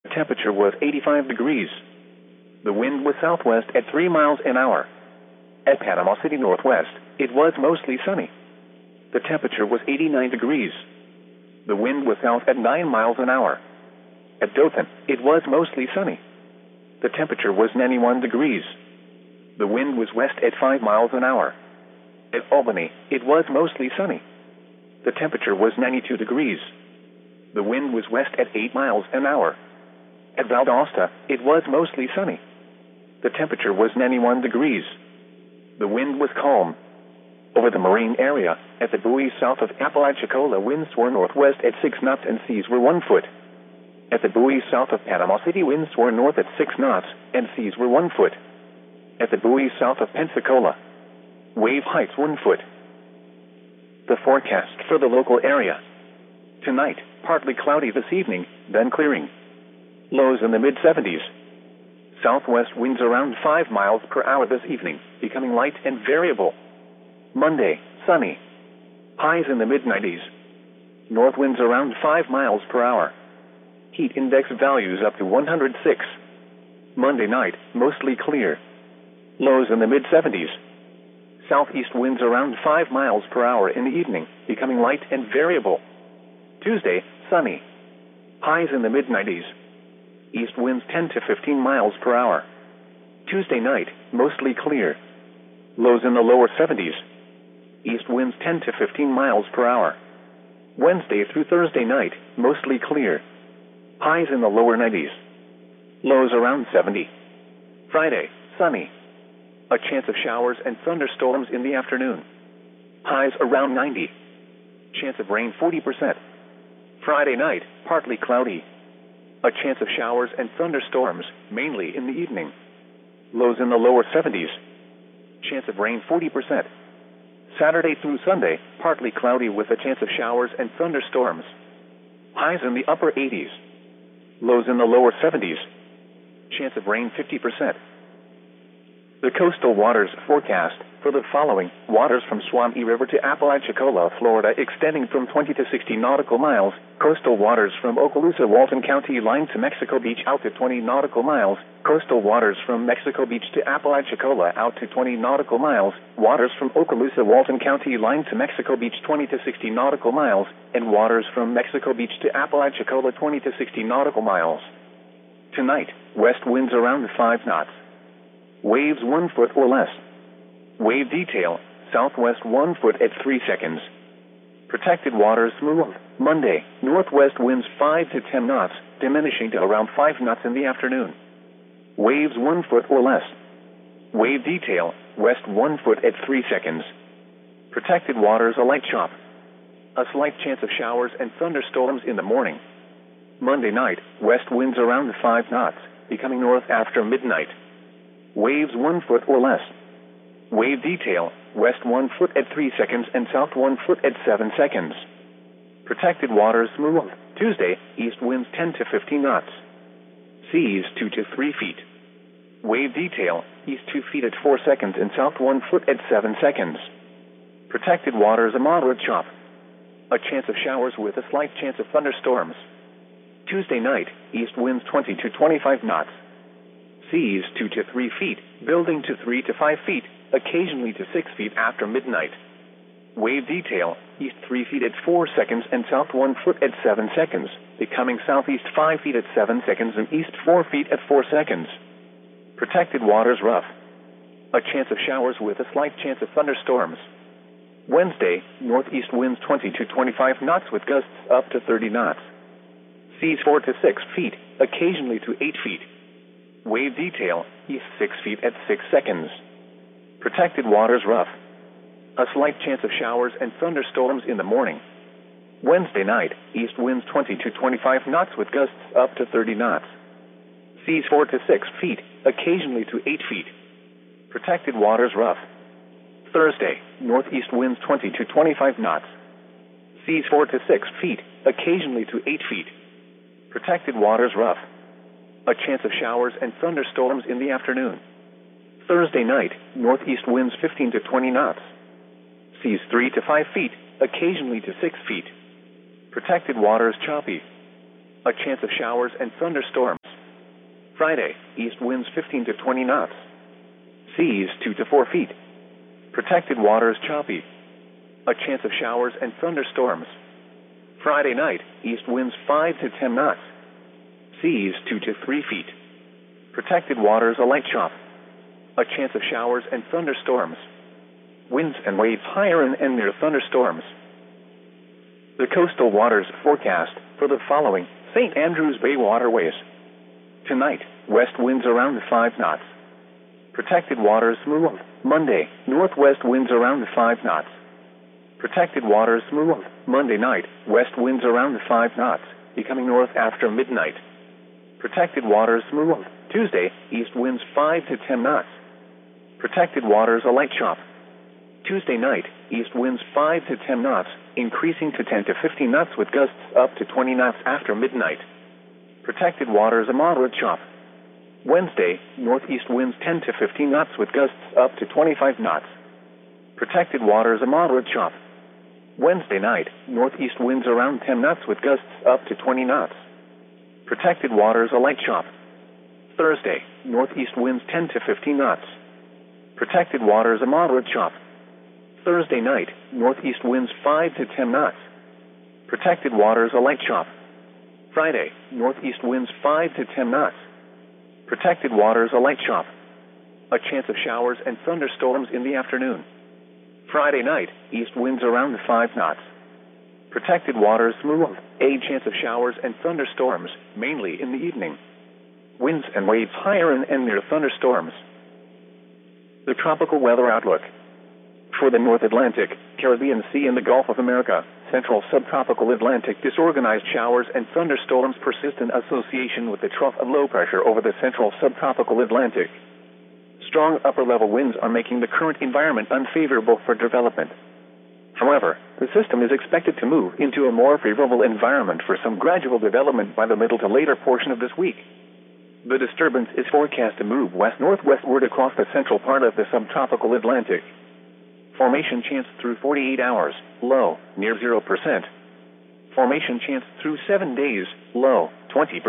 Temperature was 85 degrees. The wind was southwest at 3 miles an hour. At Panama City Northwest, it was mostly sunny. The temperature was 89 degrees. The wind was south at 9 miles an hour. At Dothan, it was mostly sunny. The temperature was 91 degrees. The wind was west at 5 miles an hour. At Albany, it was mostly sunny. The temperature was 92 degrees. The wind was west at 8 miles an hour. At Valdosta, it was mostly sunny. The temperature was 91 degrees. The wind was calm. Over the marine area, at the buoys south of Apalachicola, winds were northwest at 6 knots and seas were 1 foot. At the buoys south of Panama City, winds were north at 6 knots and seas were 1 foot. At the buoys south of Pensacola, wave heights 1 foot. The forecast for the local area. Tonight, partly cloudy this evening, then clearing. Lows in the mid-70s. Southwest winds around 5 miles per hour this evening, becoming light and variable. Monday, sunny. Highs in the mid-90s. North winds around 5 miles per hour. Heat index values up to 106. Monday night, mostly clear. Lows in the mid-70s. Southeast winds around 5 miles per hour in the evening, becoming light and variable. Tuesday, sunny. Highs in the mid-90s. East winds 10 to 15 miles per hour. Tuesday night, mostly clear. Lows in the lower 70s. East winds 10 to 15 miles per hour. Wednesday through Thursday night, mostly clear. Highs in the lower 90s. Lows around 70. Friday, sunny. A chance of showers and thunderstorms in the afternoon. Highs around 90. Chance of rain 40%. Friday night, partly cloudy. A chance of showers and thunderstorms, mainly in the evening. Lows in the lower 70s. Chance of rain 40%. Saturday through Sunday, partly cloudy with a chance of showers and thunderstorms. Highs in the upper 80s. Lows in the lower 70s. Chance of rain 50%. The coastal waters forecast for the following: waters from Suwannee River to Apalachicola, Florida, extending from 20 to 60 nautical miles. Coastal waters from Okaloosa, Walton County line to Mexico Beach out to 20 nautical miles. Coastal waters from Mexico Beach to Apalachicola out to 20 nautical miles. Waters from Okaloosa, Walton County line to Mexico Beach 20 to 60 nautical miles. And waters from Mexico Beach to Apalachicola 20 to 60 nautical miles. Tonight, west winds around 5 knots. Waves 1 foot or less. Wave detail, southwest 1 foot at 3 seconds. Protected waters smooth. Monday, northwest winds 5 to 10 knots, diminishing to around 5 knots in the afternoon. Waves 1 foot or less. Wave detail, west 1 foot at 3 seconds. Protected waters a light chop. A slight chance of showers and thunderstorms in the morning. Monday night, west winds around 5 knots, becoming north after midnight. Waves 1 foot or less. Wave detail, west 1 foot at 3 seconds and south 1 foot at 7 seconds. Protected waters smooth. Tuesday, east winds 10 to 15 knots. Seas 2 to 3 feet. Wave detail, east 2 feet at 4 seconds and south 1 foot at 7 seconds. Protected waters a moderate chop. A chance of showers with a slight chance of thunderstorms. Tuesday night, east winds 20 to 25 knots. Seas 2 to 3 feet, building to 3 to 5 feet, occasionally to 6 feet after midnight. Wave detail, east 3 feet at 4 seconds and south 1 foot at 7 seconds, becoming southeast 5 feet at 7 seconds and east 4 feet at 4 seconds. Protected waters rough. A chance of showers with a slight chance of thunderstorms. Wednesday, northeast winds 20 to 25 knots with gusts up to 30 knots. Seas 4 to 6 feet, occasionally to 8 feet. Wave detail, east 6 feet at 6 seconds. Protected waters rough. A slight chance of showers and thunderstorms in the morning. Wednesday night, east winds 20 to 25 knots with gusts up to 30 knots. Seas 4 to 6 feet, occasionally to 8 feet. Protected waters rough. Thursday, northeast winds 20 to 25 knots. Seas 4 to 6 feet, occasionally to 8 feet. Protected waters rough. A chance of showers and thunderstorms in the afternoon. Thursday night, northeast winds 15 to 20 knots. Seas 3 to 5 feet, occasionally to 6 feet. Protected waters choppy. A chance of showers and thunderstorms. Friday, east winds 15 to 20 knots. Seas 2 to 4 feet. Protected waters choppy. A chance of showers and thunderstorms. Friday night, east winds 5 to 10 knots. Seas 2 to 3 feet. Protected waters a light chop. A chance of showers and thunderstorms. Winds and waves higher and near thunderstorms. The coastal waters forecast for the following St. Andrews Bay waterways. Tonight, west winds around 5 knots. Protected waters smooth. Monday, northwest winds around 5 knots. Protected waters smooth. Monday night, west winds around 5 knots, becoming north after midnight. Protected waters smooth. Tuesday, east winds 5 to 10 knots. Protected waters a light chop. Tuesday night, east winds 5 to 10 knots, increasing to 10 to 15 knots with gusts up to 20 knots after midnight. Protected waters a moderate chop. Wednesday, northeast winds 10 to 15 knots with gusts up to 25 knots. Protected waters a moderate chop. Wednesday night, northeast winds around 10 knots with gusts up to 20 knots. Protected waters a light chop. Thursday, northeast winds 10 to 15 knots. Protected waters a moderate chop. Thursday night, northeast winds 5 to 10 knots. Protected waters a light chop. Friday, northeast winds 5 to 10 knots. Protected waters a light chop. A chance of showers and thunderstorms in the afternoon. Friday night, east winds around 5 knots. Protected waters smooth. A chance of showers and thunderstorms, mainly in the evening. Winds and waves higher and near thunderstorms. The tropical weather outlook. For the North Atlantic, Caribbean Sea and the Gulf of America, central subtropical Atlantic, disorganized showers and thunderstorms persist in association with the trough of low pressure over the central subtropical Atlantic. Strong upper-level winds are making the current environment unfavorable for development. However, the system is expected to move into a more favorable environment for some gradual development by the middle to later portion of this week. The disturbance is forecast to move west-northwestward across the central part of the subtropical Atlantic. Formation chance through 48 hours, low, near 0%. Formation chance through 7 days, low, 20%.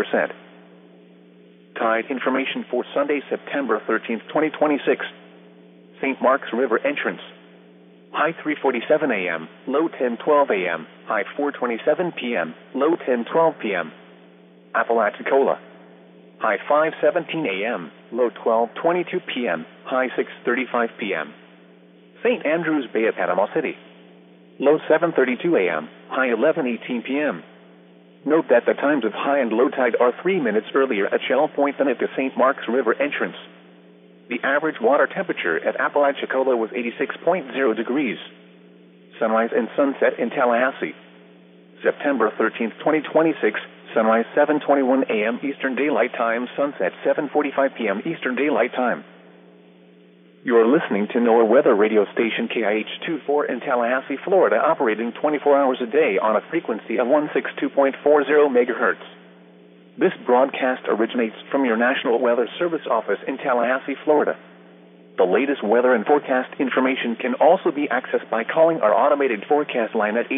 Tide information for Sunday, September 13th, 2026. St. Mark's River entrance. High 3:47 a.m., low 10:12 a.m., high 4:27 p.m., low 10:12 p.m. Apalachicola. High 5:17 a.m., low 12:22 p.m., high 6:35 p.m. St. Andrews Bay at Panama City. Low 7:32 a.m., high 11:18 p.m. Note that the times of high and low tide are 3 minutes earlier at Shell Point than at the St. Mark's River entrance. The average water temperature at Apalachicola was 86.0 degrees. Sunrise and sunset in Tallahassee. September 13th, 2026, sunrise 7:21 a.m. Eastern Daylight Time, sunset 7:45 p.m. Eastern Daylight Time. You are listening to NOAA Weather Radio Station KIH-24 in Tallahassee, Florida, operating 24 hours a day on a frequency of 162.40 megahertz. This broadcast originates from your National Weather Service office in Tallahassee, Florida. The latest weather and forecast information can also be accessed by calling our automated forecast line at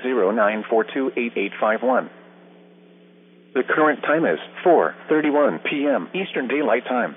850-942-8851. The current time is 4:31 p.m. Eastern Daylight Time.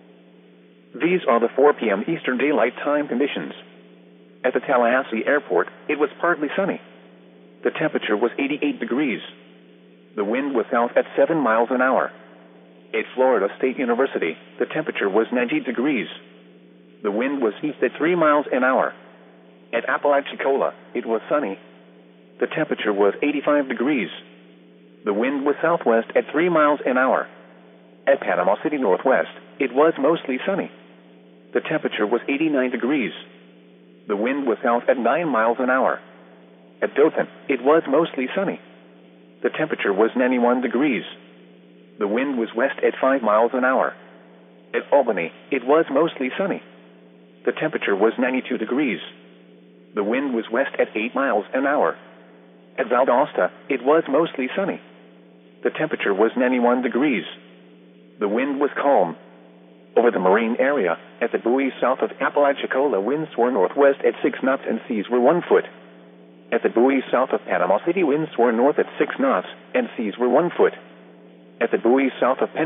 These are the 4 p.m. Eastern Daylight Time conditions. At the Tallahassee Airport, it was partly sunny. The temperature was 88 degrees. The wind was south at 7 miles an hour. At Florida State University, the temperature was 90 degrees. The wind was east at 3 miles an hour. At Apalachicola, it was sunny. The temperature was 85 degrees. The wind was southwest at 3 miles an hour. At Panama City Northwest, it was mostly sunny. The temperature was 89 degrees. The wind was south at 9 miles an hour. At Dothan, it was mostly sunny. The temperature was 91 degrees. The wind was west at 5 miles an hour. At Albany, it was mostly sunny. The temperature was 92 degrees. The wind was west at 8 miles an hour. At Valdosta, it was mostly sunny. The temperature was 91 degrees. The wind was calm. Over the marine area, at the buoys south of Apalachicola, winds were northwest at 6 knots and seas were 1 foot. At the buoy south of Panama City, winds were north at 6 knots, and seas were 1 foot. At the buoy south of